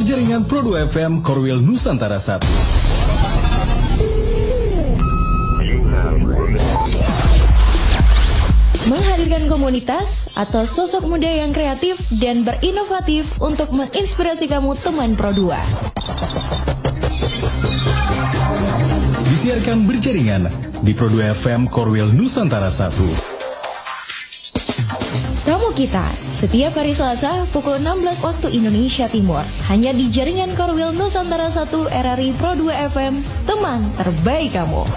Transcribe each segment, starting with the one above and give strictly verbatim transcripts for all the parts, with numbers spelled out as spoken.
berjaringan Pro dua F M Korwil Nusantara satu. Menghadirkan komunitas atau sosok muda yang kreatif dan berinovatif untuk menginspirasi kamu teman Pro dua. Disiarkan berjaringan di Pro dua F M Korwil Nusantara satu. Tamu kita setiap hari Selasa pukul enam belas waktu Indonesia Timur hanya di jaringan Korwil Nusantara satu R R I Pro dua F M, teman terbaik kamu.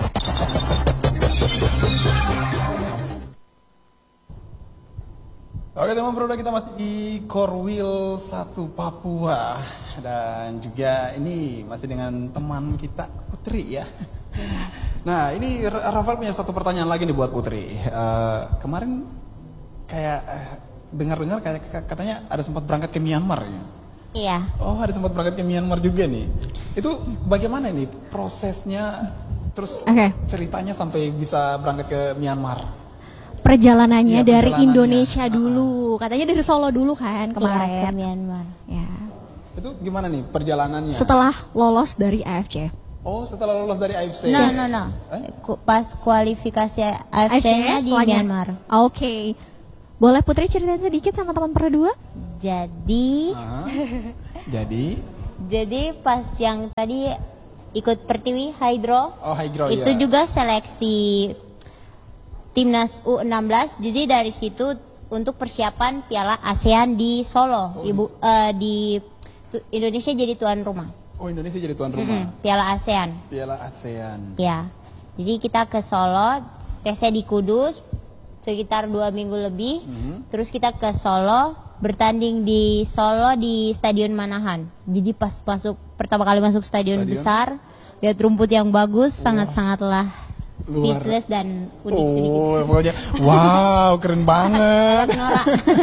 Oke teman Pro dua, kita masih di Korwil satu Papua. Dan juga ini masih dengan teman kita Putri ya. Nah ini Rafael punya satu pertanyaan lagi nih buat Putri. uh, Kemarin kayak uh, dengar-dengar kayak katanya ada sempat berangkat ke Myanmar ya? Iya. Oh ada sempat berangkat ke Myanmar juga nih. Itu bagaimana nih prosesnya? Terus okay. ceritanya sampai bisa berangkat ke Myanmar? Perjalanannya ya, dari perjalanannya. Indonesia dulu, katanya dari Solo dulu kan kemarin. Iya, ke Myanmar. Ya. Itu gimana nih perjalanannya? Setelah lolos dari A F C. Oh, setelah lolos dari A F C. No, Yes. no, no. Eh? Pas kualifikasi A F C-nya di setelahnya. Myanmar. Oke. Okay. Boleh Putri ceritain sedikit sama teman Pro dua? Jadi, Ah, jadi, jadi pas yang tadi ikut Pertiwi Hydro, oh Hydro itu ya. juga seleksi Timnas U enam belas. Jadi dari situ untuk persiapan Piala ASEAN di Solo, Oh, Ibu eh, di tu- Indonesia jadi tuan rumah. Oh Indonesia jadi tuan rumah. Mm-mm, Piala ASEAN. Piala ASEAN. Ya. Jadi kita ke Solo, tesnya di Kudus sekitar dua minggu lebih. Mhm. Terus kita ke Solo, bertanding di Solo di Stadion Manahan. Jadi pas masuk pertama kali masuk stadion, Stadion? besar, lihat rumput yang bagus, sangat-sangatlah speechless dan unik sedikit. Oh, pokoknya wow, keren banget. Norak.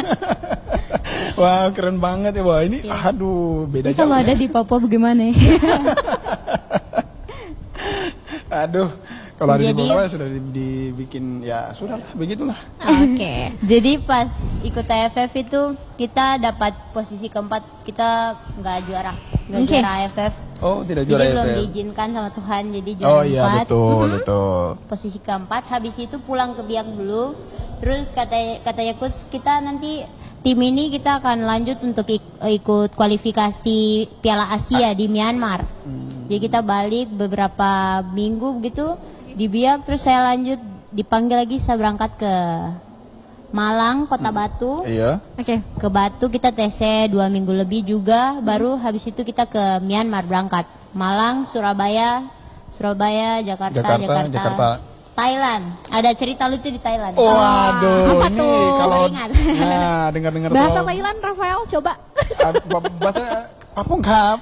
Wow, keren banget ya. Wah, ini aduh, beda Ini jauh. kalau ya. ada di Papua bagaimana? Aduh, kalau ada di Jadi- bawah sudah di- dibikin ya sudahlah, begitulah. Oke. Jadi pas ikut A F F itu kita dapat posisi keempat, kita nggak juara, nggak Oke. juara A F F. Oh, tidak juara Jadi belum A F F. diizinkan sama Tuhan, jadi juara Oh iya, empat. betul, betul. Posisi keempat, habis itu pulang ke Biak dulu. Terus kata katanya coach, kita nanti tim ini kita akan lanjut untuk ik- ikut kualifikasi Piala Asia di Myanmar. Jadi kita balik beberapa minggu begitu di Biak, terus saya lanjut dipanggil lagi, saya berangkat ke Malang, Kota Batu. Iya. Oke. Ke Batu kita T C dua minggu lebih juga, baru habis itu kita ke Myanmar berangkat. Malang, Surabaya, Surabaya, Jakarta, Jakarta, Jakarta, Jakarta. Thailand. Ada cerita lucu di Thailand. Waduh, apa ini tuh? kalau Baru ingat. nah dengar-dengar Bahasa soal- Thailand Rafael coba. Ah, ba- bahasa Papung Kap.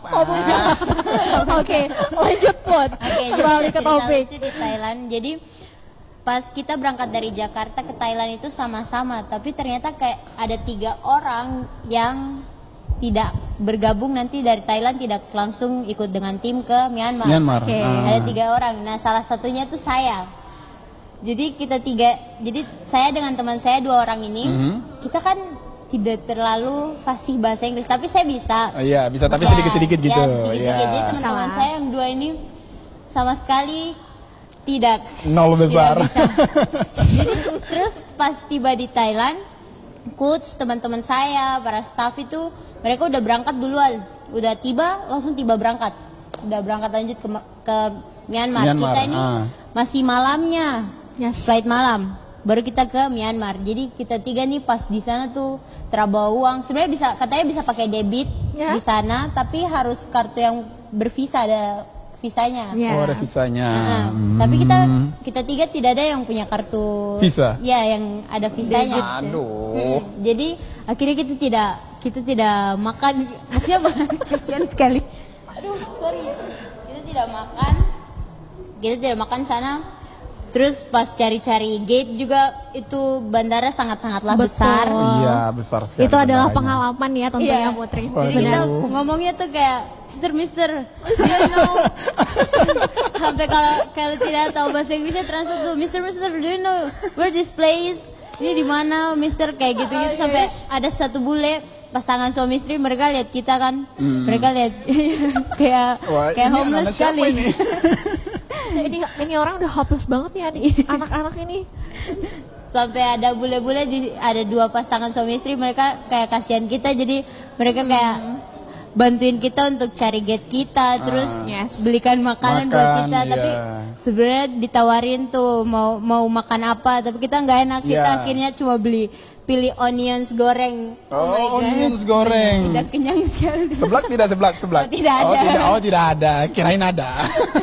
Oke, lanjut Put. Oke, jadi Balik ke cerita topik. lucu di Thailand. Jadi pas kita berangkat dari Jakarta ke Thailand itu sama-sama, tapi ternyata kayak ada tiga orang yang tidak bergabung nanti dari Thailand, tidak langsung ikut dengan tim ke Myanmar. Myanmar. Oke. Ah. Ada tiga orang. Nah, salah satunya tuh saya. Jadi kita tiga, jadi saya dengan teman saya dua orang ini, Mhm. kita kan tidak terlalu fasih bahasa Inggris, tapi saya bisa. Oh, iya, bisa tapi Ya, sedikit-sedikit gitu. Ya, sedikit-sedikit. Jadi Iya. teman-teman Salah. saya yang dua ini sama sekali tidak. Nol besar. Tidak bisa. Jadi terus pas tiba di Thailand, coach, teman-teman saya, para staff itu mereka udah berangkat duluan, udah tiba langsung tiba berangkat, udah berangkat lanjut ke ke Myanmar. Myanmar, Kita ini ah. masih malamnya, Yes. flight malam, baru kita ke Myanmar. Jadi kita tiga nih pas di sana tuh terbawa uang. Sebenarnya bisa, katanya bisa pakai debit Ya. di sana, tapi harus kartu yang bervisa, ada visanya. Ya. Oh, ada visanya. Nah, Hmm. tapi kita kita tiga tidak ada yang punya kartu Visa? Ya, yang ada visanya. Aduh. Hmm, Jadi akhirnya kita tidak kita tidak makan. Maksudnya kasihan sekali. Aduh, sorry. Kita tidak makan. Kita tidak makan sana. Terus pas cari-cari gate juga itu bandara sangat-sangatlah Betul. besar. Iya, besar sekali. Itu adalah bandaranya. pengalaman ya tentunya Iya. Putri. Jadi kita ngomongnya tuh kayak Mister Mister, do you know? Sampai kalau kalau tidak tahu bahasa Inggrisnya translate tuh Mister Mister, do you know where this place? Ini di mana Mister, kayak gitu-gitu sampai ada satu bule pasangan suami istri, mereka lihat kita kan, hmm. mereka lihat kayak Wah, kayak ini homeless anak siapa sekali. ini? ini ini orang udah hopeless banget ya nih anak-anak ini. Sampai ada bule-bule di ada dua pasangan suami istri, mereka kayak kasihan kita, jadi mereka kayak bantuin kita untuk cari gate kita, terus yes. belikan makanan Makan, buat kita. iya. Tapi sebenarnya ditawarin tuh mau mau makan apa, tapi kita nggak enak, kita Iya. akhirnya cuma beli pilih onions goreng. Oh, my God. onions goreng. Tidak kenyang sekali. Seblak tidak seblak seblak. Oh, tidak ada. Oh tidak, oh tidak ada. Kirain ada.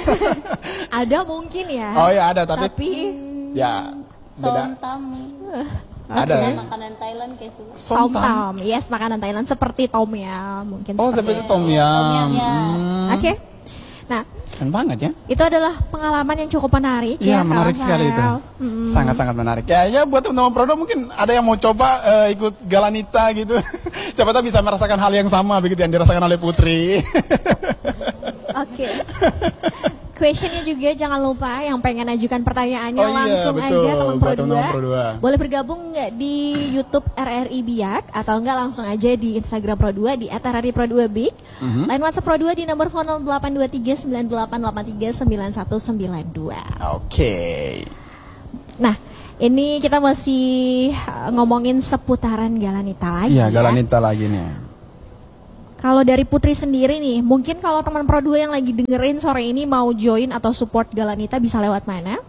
Ada mungkin ya. Oh ya ada tapi, Tapi ya beda. Somtam. Ada. Ada makanan Thailand kayak gitu. Som tam, yes makanan Thailand seperti tom ya mungkin. Oh seperti tom yum. Tom yum, ya. Hmm. Oke. Nah, Keren banget ya. itu adalah pengalaman yang cukup menarik Iya ya. menarik Rafael. sekali itu. Sangat-sangat menarik. Ya, ya buat teman-teman produk mungkin ada yang mau coba eh, ikut Galanita gitu. Siapa tahu bisa merasakan hal yang sama begitu yang dirasakan oleh Putri. Oke. Questionnya juga jangan lupa yang pengen ajukan pertanyaannya Oh iya, langsung betul. aja teman Buat Pro teman-teman Pro dua. dua. Boleh bergabung nggak di YouTube R R I Biak atau enggak langsung aja di Instagram Pro dua di et r r i pro dua big. Mhm. Line WhatsApp Pro dua di nomor phone nol delapan dua tiga sembilan delapan delapan tiga sembilan satu sembilan dua. Oke. Nah, ini kita masih uh, ngomongin seputaran Galanita lagi. Iya ya. Galanita lagi nih. Kalau dari Putri sendiri nih, mungkin kalau teman Pro dua yang lagi dengerin sore ini mau join atau support Galanita bisa lewat mana?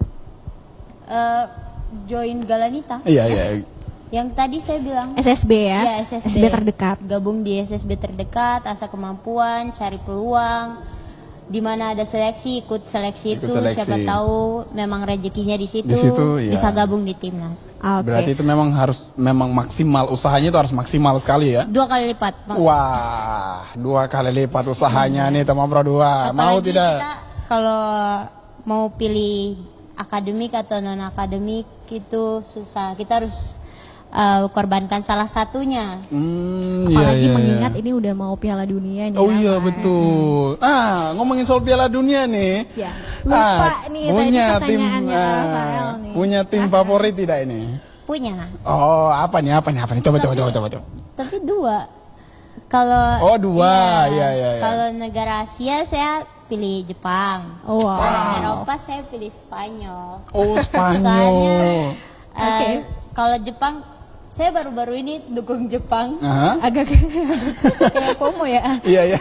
Eh, join Galanita. Iya Yes. iya. Yang tadi saya bilang. S S B ya? Ya, S S B. terdekat. Gabung di S S B terdekat, asah kemampuan, cari peluang. Di mana ada seleksi, ikut seleksi Ikut itu, seleksi. siapa tahu memang rezekinya di situ, Di situ, iya. bisa gabung di timnas. Oke. Berarti itu memang harus memang maksimal usahanya itu harus maksimal sekali ya. Dua kali lipat. Bang. Wah, dua kali lipat usahanya nih teman Pro dua. Mau Apalagi tidak? kita kalau mau pilih akademik atau non akademik itu susah. Kita harus uh, korbankan salah satunya. Hmm, Apalagi iya, iya, mengingat iya. ini udah mau Piala Dunia nih. Oh ya iya kan? betul. Ah, ngomongin soal Piala Dunia nih. Ya. Lupa nih tadi punya tim pertanyaannya ah, Rafael nih. punya tim favorit tidak ini? Punya. Oh, apa nih? Apa nih? Apa nih? Coba coba coba coba. coba. Tapi dua. Kalau Oh, dua. Iya, iya, iya. Kalau negara Asia saya pilih Jepang. Oh, wow. Kalau Eropa saya pilih Spanyol. Oh, Spanyol. Soalnya eh, Oke. kalau Jepang saya baru-baru ini dukung Jepang. Aha. Agak kayak FOMO ya. Iya, iya.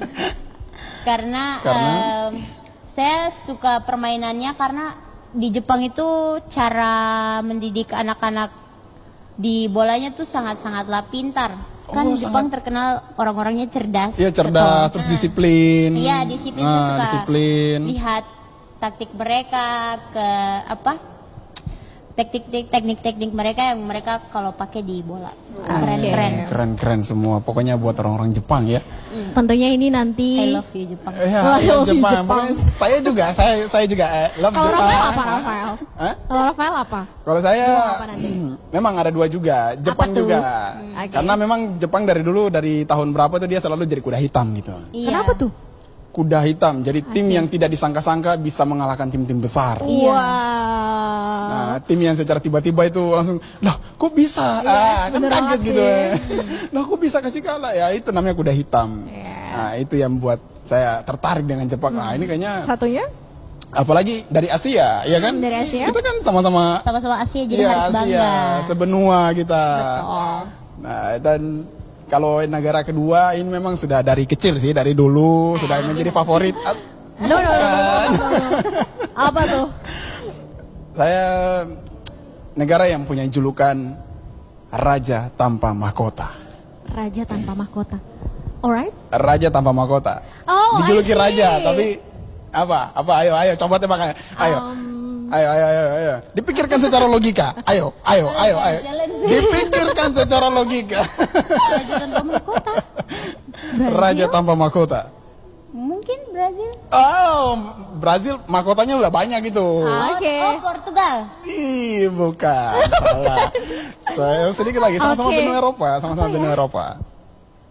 Karena, Karena? em, saya suka permainannya karena di Jepang itu cara mendidik anak-anak di bolanya tuh sangat-sangatlah pintar. Kan Oh, Jepang sangat- terkenal orang-orangnya cerdas. Iya, cerdas, terus disiplin. Iya, disiplin Nah, tuh suka disiplin. lihat taktik mereka ke apa? Teknik teknik-teknik mereka yang mereka kalau pakai di bola. Keren-keren. Keren-keren semua. Pokoknya buat orang-orang Jepang ya. Tentunya ini nanti. I love you Jepang. Iya, Oh, iya, love Jepang. Jepang. Pokoknya saya juga, saya saya juga eh, love Kalau Jepang. Rafael apa Rafael? Hah? Kalau Rafael apa? Kalau saya Dua apa nanti? memang ada dua juga, Jepang tuh? juga. Hmm, oke. Karena memang Jepang dari dulu dari tahun berapa tuh dia selalu jadi kuda hitam gitu. Iya. Kenapa tuh? Kuda hitam, jadi tim yang tidak disangka-sangka bisa mengalahkan tim-tim besar. Iya. Wah. Nah, tim yang secara tiba-tiba itu langsung, lah kok bisa? ah, kan bener kaget banget gitu. sih. Lah kok bisa kasih kalah? Ya itu namanya kuda hitam. Nah, itu yang buat saya tertarik dengan Jepang. Nah, ini kayaknya Satunya? apalagi dari Asia, ya kan? Dari Asia? Kita kan sama-sama Sama-sama Asia jadi iya, harus bangga. Asia, sebenua kita. Nah, dan kalau negara kedua ini memang sudah dari kecil sih, dari dulu sudah menjadi favorit. No, no, no, no, no, no, no. Apa tuh? Saya negara yang punya julukan Raja Tanpa Mahkota. Raja tanpa mahkota. Alright. Raja tanpa mahkota. Oh, Dijuluki I see. raja, tapi apa? Apa? Ayo, ayo, coba tebak. Ayo. Um, Ayo, ayo, ayo, ayo. Dipikirkan secara logika. Ayo, ayo, ayo, ayo. Jalan sih. Dipikirkan secara logika. Raja tanpa mahkota. Raja tanpa mahkota. Mungkin Brazil. Oh, Brazil mahkotanya udah banyak gitu. Oke. Oh, Portugal. Ih, bukan. Salah. Saya sedikit lagi sama-sama Oke. benua Eropa, sama-sama benua Eropa.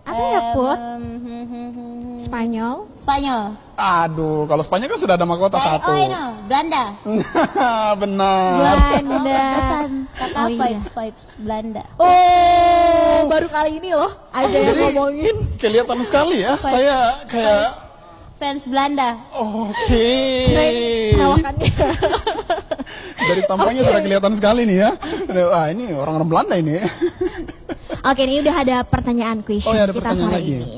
Apa ya, Put? Em, hmm, hmm, hmm, hmm. Spanyol? Spanyol. Aduh, kalau Spanyol kan sudah ada mahkota Eh, satu. Oh, ini Belanda. Benar. Belanda. Pesan kakak Oh, iya. five vibes Belanda. Oh, baru kali ini loh ada yang Jadi, ngomongin. kelihatan sekali ya. Saya kayak Fans Belanda. oke. Perawakannya. Dari tampangnya sudah kelihatan sekali nih ya. Wah, ini orang-orang Belanda ini. Oke, ini udah ada pertanyaan question Oh, ya, ada kita pertanyaan sore lagi. ini.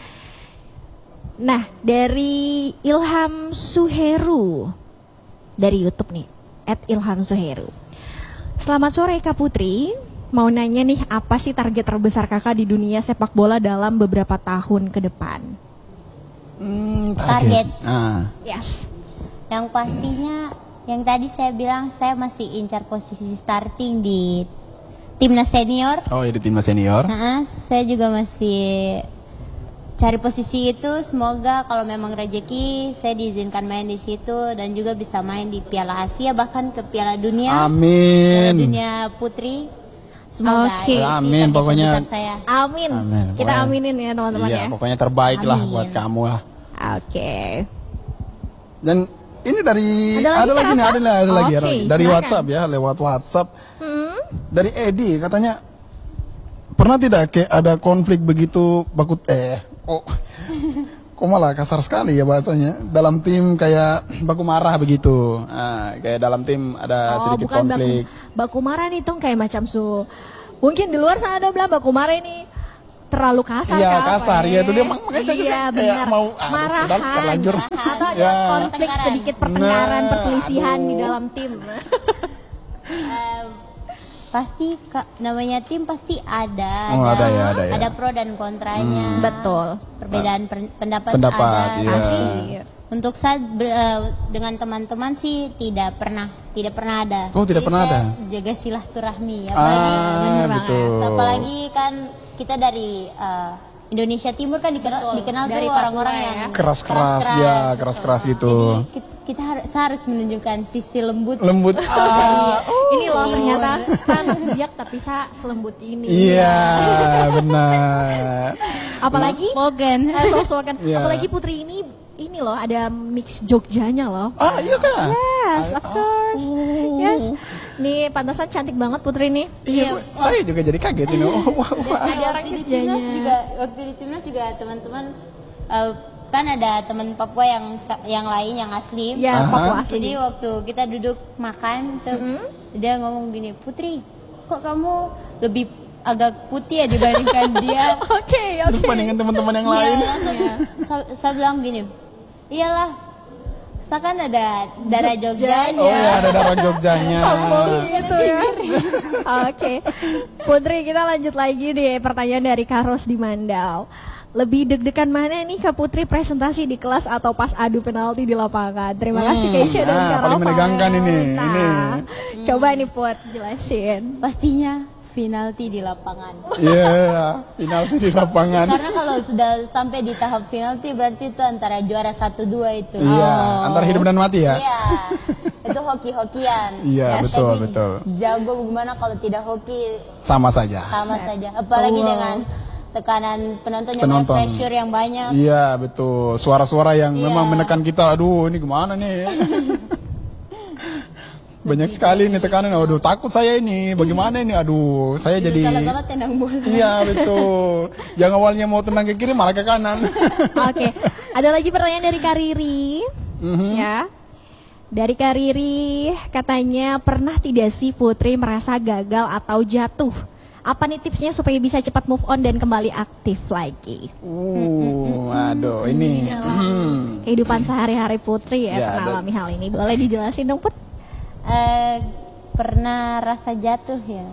Nah, dari Ilham Suheru dari YouTube nih, at Ilham Suheru. Selamat sore Kak Putri. Mau nanya nih, apa sih target terbesar kakak di dunia sepak bola dalam beberapa tahun ke depan? Hmm, Target. Ah. Yes. Yang pastinya yang tadi saya bilang saya masih incar posisi starting di timnas senior. Oh, ya di timnas senior. Nah, saya juga masih cari posisi itu. Semoga kalau memang rezeki saya diizinkan main di situ dan juga bisa main di Piala Asia bahkan ke Piala Dunia. Piala Amin. Dunia Putri. Semoga. Oke. itu sih Amin, target pokoknya. terbesar saya. Amin. Amin. Kita Pokoknya- aminin ya teman-teman Iya, ya. pokoknya terbaik lah Amin. buat kamu lah. Oke. Dan ini dari Ada lagi, ada lagi Kak nih, Rafa? ada, lagi, ada lagi, ada Oke, lagi. Dari silakan. WhatsApp ya, lewat WhatsApp. Hmm? Dari Edi katanya pernah tidak kayak ada konflik begitu bakut eh kok kok malah kasar sekali ya bahasanya dalam tim kayak baku marah begitu. Nah, kayak dalam tim ada Oh, sedikit bukan konflik. baku, baku marah nih Tong, kayak macam su. Mungkin di luar sana ada bilang baku marah ini terlalu kasar. Iya, kah, apa kasar, ya? ya, itu dia, mak- makanya saya juga Iya, kayak benar. mau, aduh, marahan. udah, terlanjur. Atau ada Ya. konflik sedikit pertengkaran, Nah, perselisihan di aduh. dalam tim. Em, pasti Kak, namanya tim pasti ada. Oh, ada ya, ada ya. pro dan kontranya. Betul. Perbedaan per- pendapat, Pendapat, ada. iya. Pasti. Untuk saat ber- eh, dengan teman-teman sih tidak pernah tidak pernah ada. Oh, tidak Jadi pernah saya ada. jaga silaturahmi. Apalagi Ah, betul. apalagi kan kita dari eh, Indonesia Timur kan dikenal, dikenal Dari tuh orang-orang Papua yang ya. Keras-keras, ya, keras-keras gitu. Jadi kita, kita harus, saya harus menunjukkan sisi lembut. Lembut. Ah, Ini loh ternyata sangat biak tapi sa selembut ini. iya, benar. Apalagi Slogan. eh, sosokan. Iya. Apalagi Putri ini ini loh ada mix Jogjanya loh. Ah, iya kan? Yes, of course. Yes. Nih pantasan cantik banget Putri nih. Iya, gua- saya juga jadi kaget ini. Oh, wah, wah. Ada orang waktu di kerjanya. timnas juga waktu di timnas juga teman-teman eh, kan ada teman Papua yang sa- yang lain yang asli. Ya, Aha. Papua asli. Jadi waktu kita duduk makan tuh dia ngomong gini, "Putri, kok kamu lebih agak putih ya dibandingkan dia?" Oke, oke. Dibandingkan teman-teman yang Iya, lain. langsung saya, saya bilang gini, "Iyalah, saya kan ada darah Jogjanya." Oh ya, ada darah Jogjanya. Sombong gitu ya. Oke. Putri, kita lanjut lagi deh pertanyaan dari Karos di Mandau. Lebih deg-degan mana nih Kak Putri, presentasi di kelas atau pas adu penalti di lapangan? Terima kasih Hmm, Keisha dan nah, Kak paling Rafael. menegangkan ini, Nah, ini. coba nih Put, jelasin. Pastinya penalti di lapangan. Iya, penalti di lapangan. Karena kalau sudah sampai di tahap penalti berarti itu antara juara satu dua itu. Iya, antara hidup dan mati ya. Iya. Itu hoki-hokian. Iya, Yes. betul, Tapi betul. Jago bagaimana kalau tidak hoki Sama saja. sama saja. Apalagi Wow. dengan tekanan penonton yang Penonton. banyak, pressure yang banyak. Iya, betul. Suara-suara yang Iya. memang menekan kita. Aduh, ini gimana nih? Banyak sekali nih tekanan. Aduh, takut saya ini. Bagaimana ini? Aduh, saya Itu jadi. salah-salah tendang bola. Iya, betul. Yang awalnya mau tenang ke kiri malah ke kanan. Oke, ada lagi pertanyaan dari Kariri. Ya. Dari Kariri katanya, pernah tidak sih Putri merasa gagal atau jatuh? Apa nih tipsnya supaya bisa cepat move on dan kembali aktif lagi? Uh, aduh, ini. Hmm. Kehidupan sehari-hari Putri ya, Ya, pernah ada- alami hal ini. Boleh dijelasin dong Put? Eh, pernah rasa jatuh ya.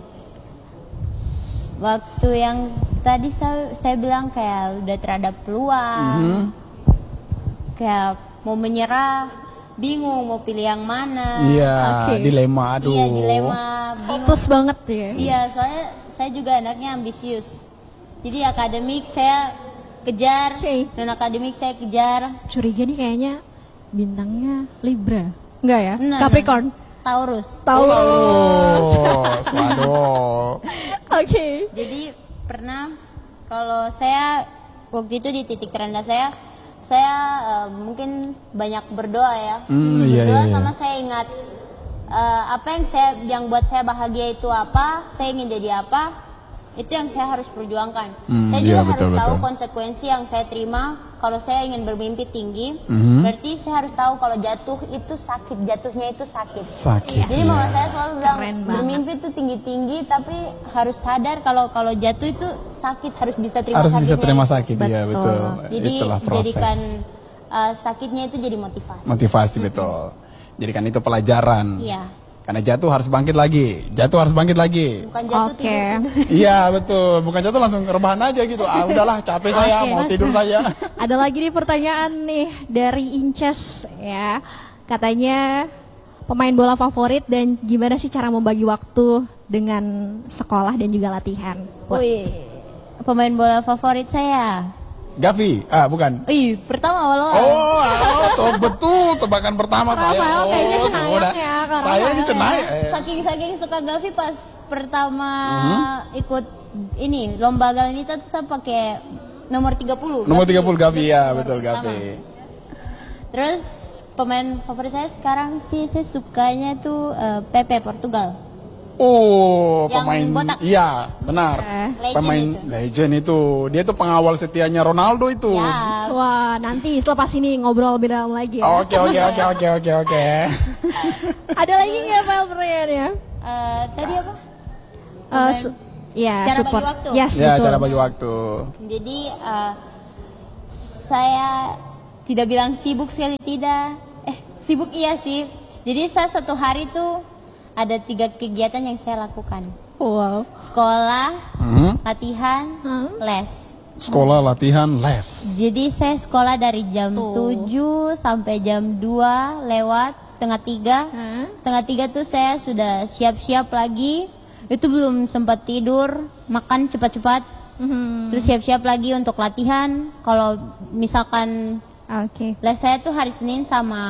Waktu yang tadi saya, saya bilang kayak udah terhadap peluang, kayak mau menyerah, bingung mau pilih yang mana. Iya, Oke. dilema. Aduh. Iya dilema, bingung. Hopeless banget ya. Iya, soalnya saya juga anaknya ambisius. Jadi akademik saya kejar, Oke. non akademik saya kejar. Curiga nih kayaknya bintangnya Libra. Enggak ya? Nah, Capricorn. Taurus. Tahu. Oh, waduh. Oke. Jadi pernah Kalau saya waktu itu di titik terendah saya, saya uh, mungkin banyak berdoa ya. Hmm, iya, berdoa iya, iya. sama saya ingat uh, apa yang saya yang buat saya bahagia itu apa, saya ingin jadi apa, itu yang saya harus perjuangkan. Hmm, saya iya, juga betul, harus tahu betul. konsekuensi yang saya terima. Kalau saya ingin bermimpi tinggi, Mhm. berarti saya harus tahu kalau jatuh itu sakit, jatuhnya itu sakit. Sakit. Jadi mama saya selalu bilang Keren banget. bermimpi itu tinggi-tinggi, tapi harus sadar kalau kalau jatuh itu sakit, harus bisa terima Harus bisa sakitnya. terima sakit, ya Betul. betul. Jadi Itulah proses. jadikan uh, sakitnya itu jadi motivasi. Motivasi betul. Jadikan itu pelajaran. Iya. Karena jatuh harus bangkit lagi, jatuh harus bangkit lagi. Bukan jatuh Oke. tidur. Iya betul, bukan jatuh langsung rebahan aja gitu. Ah udahlah capek saya, Oke, mau Mas. tidur saya. Ada lagi nih pertanyaan nih dari Inces ya. Katanya pemain bola favorit dan gimana sih cara membagi waktu dengan sekolah dan juga latihan? Wih, pemain bola favorit saya. Gavi, ah bukan. Ih, pertama walau. Oh, oh tuh, betul tebakan pertama saya. Rafael Oh, kayaknya cenayang udah. ya, Kak Saya ini Rafael cenay. ya. eh. Saking saking suka Gavi pas pertama Mhm. ikut ini lomba Galanita tuh saya pakai nomor tiga puluh. Nomor tiga puluh Gavi ya, Nomor betul pertama. Gavi. Terus pemain favorit saya sekarang sih saya sukanya tuh eh, Pepe Portugal. Oh, Yang pemain. botak. Iya, benar. Legend Pemain itu. legend itu. Dia tuh pengawal setianya Ronaldo itu. Ya. Wah, nanti selepas ini ngobrol lebih dalam lagi ya. Oke, oke, oke, oke, oke, oke. Ada lagi nggak Fel pertanyaannya? Eh, tadi apa? Eh, su- ya, Cara bagi support. waktu. Yes, Ya, betul. cara bagi waktu. Jadi eh, saya tidak bilang sibuk sekali tidak. Eh sibuk iya sih. Jadi saya satu hari tuh ada tiga kegiatan yang saya lakukan. Wow. Sekolah, Mhm. latihan, Hmm. les. Sekolah, latihan, les. Jadi saya sekolah dari jam tujuh sampai jam dua lewat setengah tiga. Hah? Setengah tiga tuh saya sudah siap-siap lagi. Itu belum sempat tidur, makan cepat-cepat. Mhm. Terus siap-siap lagi untuk latihan. Kalau misalkan Oke. les saya tuh hari Senin sama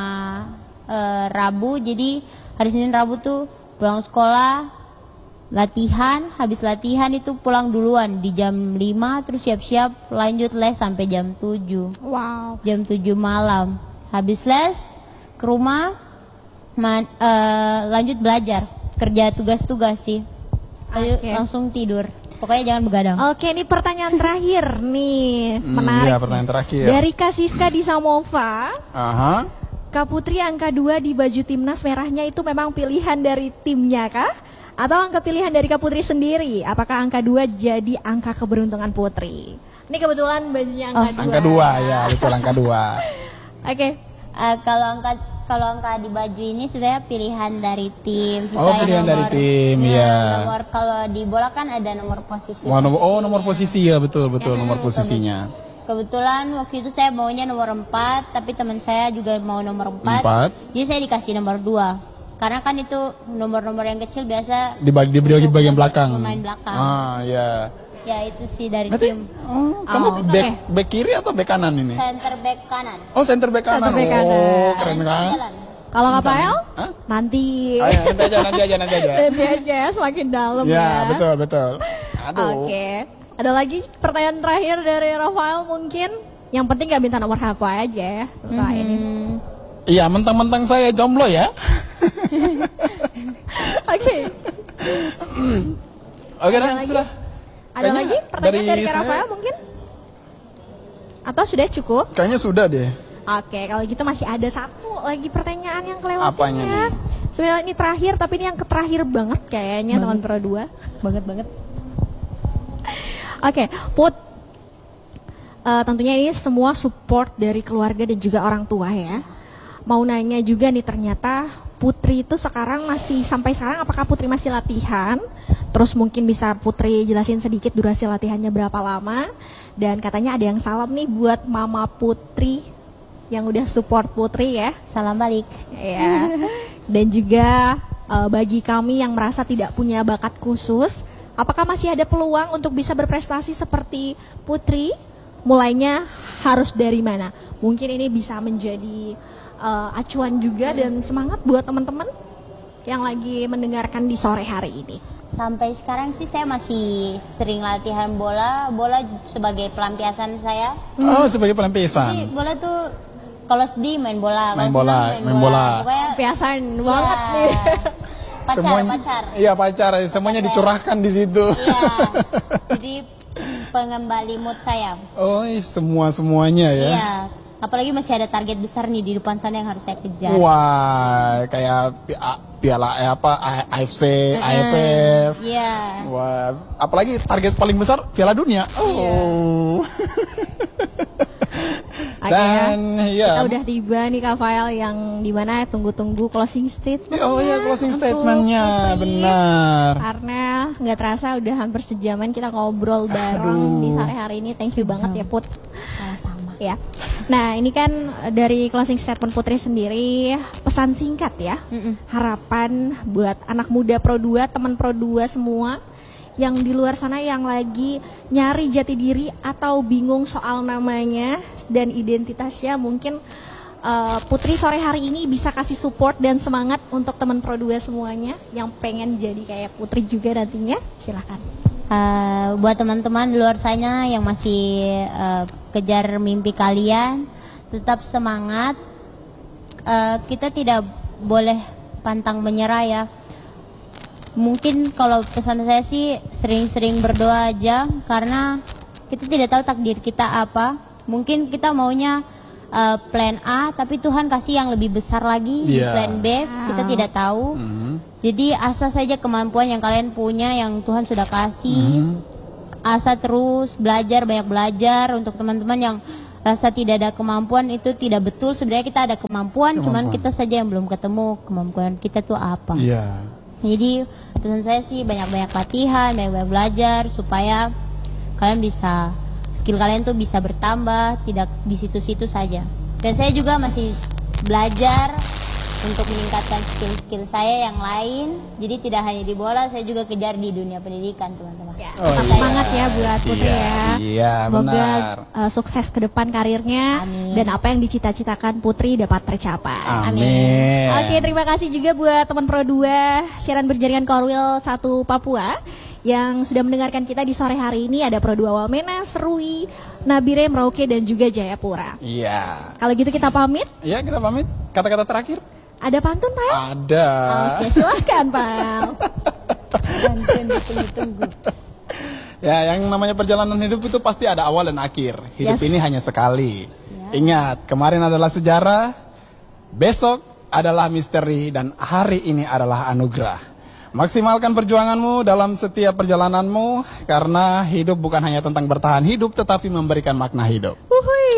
eh, Rabu. Jadi hari Senin Rabu tuh pulang sekolah, latihan, habis latihan itu pulang duluan di jam lima, terus siap-siap lanjut les sampai jam tujuh. Wow. Jam tujuh malam. Habis les ke rumah man- eh, lanjut belajar, kerja tugas-tugas sih. Lalu Oke. langsung tidur. Pokoknya jangan begadang. Oke, ini pertanyaan terakhir nih, Hmm, menarik. iya, pertanyaan terakhir. Dari Kasiska di Samova, Aha. Kak Putri angka dua di baju timnas merahnya itu memang pilihan dari timnya kah? Atau angka pilihan dari Kak Putri sendiri? Apakah angka dua jadi angka keberuntungan Putri? Ini kebetulan bajunya angka dua. Angka dua ya, betul angka dua. Oke. Eh, kalau angka kalau angka di baju ini sebenarnya pilihan dari tim. Oh, sesuai pilihan dari tim, ya, ya. Nomor kalau di bola kan ada nomor posisi. Wah, nomor, oh nomor posisi ya, betul betul nomor posisinya. Kebetulan waktu itu saya maunya nomor empat, tapi teman saya juga mau nomor empat. Empat. Jadi saya dikasih nomor dua. Karena kan itu nomor-nomor yang kecil biasa Di bagi di bagian, untuk bagian pemain- belakang. Pemain belakang. Ah, ya. Ya itu sih dari Berarti, tim. oh, kamu Oh, back, oke. back kiri atau back kanan ini? Center back kanan. Oh, center back kanan. Center back kanan. Oh, keren kan? Jalan. Kalau Kak Pael? Hah? Nanti. Ayo, nanti aja, nanti aja, nanti aja. Nanti aja semakin dalam ya. Ya, betul, betul. Aduh. Oke. Ada lagi pertanyaan terakhir dari Rafael mungkin? Yang penting gak minta nomor H P aja ya. Nah, ini. Iya, mentang-mentang saya jomblo ya. Oke. Oke, Ada dan lagi? sudah. Ada Kayaknya lagi pertanyaan dari dari Kak saya- Rafael mungkin? Atau sudah cukup? Kayaknya sudah deh. Oke, kalau gitu masih ada satu lagi pertanyaan yang kelewatan. Apanya ya. nih? Sebenarnya ini terakhir, tapi ini yang terakhir banget kayaknya teman Pro dua. Banget banget. Oke, Put. Eh, tentunya ini semua support dari keluarga dan juga orang tua ya. Mau nanya juga nih, ternyata Putri itu sekarang masih, sampai sekarang apakah Putri masih latihan? Terus mungkin bisa Putri jelasin sedikit durasi latihannya berapa lama? Dan katanya ada yang salam nih buat Mama Putri yang udah support Putri ya. Salam balik. Ya. Dan juga eh, bagi kami yang merasa tidak punya bakat khusus, apakah masih ada peluang untuk bisa berprestasi seperti Putri? Mulainya harus dari mana? Mungkin ini bisa menjadi eh, acuan juga dan semangat buat teman-teman yang lagi mendengarkan di sore hari ini. sampai sekarang sih saya masih sering latihan bola, bola sebagai pelampiasan saya. Oh, sebagai pelampiasan. Jadi bola tuh kalau sedih main bola, Main kalau bola, senang main, main bola. bola. Pokoknya Biasan iya, banget nih. pacar, Semuanya- pacar. Iya, pacar. Semuanya Pacar. dicurahkan di situ. Iya. Jadi pengembali mood saya. Oh, semua-semuanya ya. Iya. Apalagi masih ada target besar nih di depan sana yang harus saya kejar. Wah, kayak pi- a- piala eh, apa A- AFC, A F F. Iya. Wah, apalagi target paling besar Piala Dunia. Oh. Oke, Dan ya. kita udah tiba nih Kak Fael yang dimana tunggu-tunggu closing statement. Oh ya, closing untuk statementnya, Putri. benar. Karena nggak terasa udah hampir sejaman kita ngobrol bareng di sore hari ini. Thank you banget ya Put. Sama-sama. Ya. Nah ini kan dari closing statement Putri sendiri pesan singkat ya. Harapan buat anak muda Pro dua, teman Pro dua semua yang di luar sana yang lagi nyari jati diri atau bingung soal namanya dan identitasnya, mungkin uh, Putri sore hari ini bisa kasih support dan semangat untuk teman Pro dua semuanya yang pengen jadi kayak Putri juga nantinya. Silakan. Uh, buat teman-teman di luar sana yang masih uh, kejar mimpi kalian, tetap semangat. Uh, kita tidak boleh pantang menyerah ya. Mungkin kalau pesan saya sih sering-sering berdoa aja, karena kita tidak tahu takdir kita apa. Mungkin kita maunya uh, plan A, tapi Tuhan kasih yang lebih besar lagi di Iya. plan B. Kita tidak tahu. Jadi asa saja kemampuan yang kalian punya, yang Tuhan sudah kasih. Asa terus belajar, banyak belajar. Untuk teman-teman yang rasa tidak ada kemampuan, itu tidak betul. Sebenarnya kita ada kemampuan, cuman Kemampuan. kita saja yang belum ketemu kemampuan kita tuh apa. Iya. Jadi pesan saya sih banyak-banyak latihan, banyak-banyak belajar supaya kalian bisa, skill kalian tuh bisa bertambah, tidak di situ-situ saja. Dan saya juga masih belajar untuk meningkatkan skill-skill saya yang lain. Jadi tidak hanya di bola, saya juga kejar di dunia pendidikan, teman-teman. Ya, Oh, tetap iya. semangat ya buat Putri Iya, ya. iya, Semoga benar. uh, sukses ke depan karirnya. Amin. Dan apa yang dicita-citakan Putri dapat tercapai. Amin. Oke, terima kasih juga buat teman Pro dua siaran berjaringan Korwil satu Papua yang sudah mendengarkan kita di sore hari ini. Ada Pro dua Wamena, Serui, Nabire, Merauke, dan juga Jayapura. Iya. Kalau gitu kita pamit. Iya, kita pamit. Kata-kata terakhir? Ada pantun, Pak? Ada. Oke, silahkan, Pak. Dan ditunggu-tunggu. Ya, yang namanya perjalanan hidup itu pasti ada awal dan akhir. Hidup Yes. ini hanya sekali. Ingat, kemarin adalah sejarah, besok adalah misteri, dan hari ini adalah anugerah. Maksimalkan perjuanganmu dalam setiap perjalananmu, karena hidup bukan hanya tentang bertahan hidup, tetapi memberikan makna hidup. Uhuy.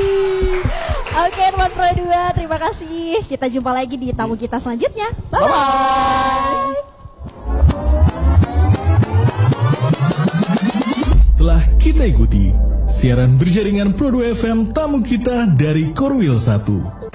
Oke, teman Pro dua, terima kasih. Kita jumpa lagi di tamu kita selanjutnya. Bye. Bye-bye. Telah kita ikuti siaran berjaringan Pro dua F M tamu kita dari Korwil satu.